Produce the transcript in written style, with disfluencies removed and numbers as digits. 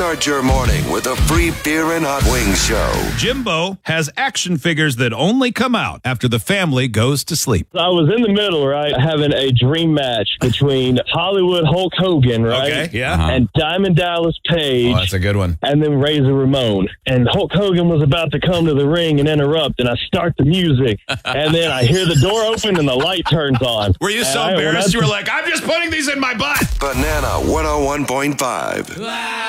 Start your morning with a free beer and hot wings show. Jimbo has action figures that only come out after the family goes to sleep. I was in the middle, right, having a dream match between Hollywood Hulk Hogan, right? Okay, yeah. And Diamond Dallas Page. Oh, that's a good one. And then Razor Ramon. And Hulk Hogan was about to come to the ring and interrupt, and I start the music, and then I hear the door open and the light turns on. Were you so embarrassed? You were like, I'm just putting these in my butt. Banana 101.5.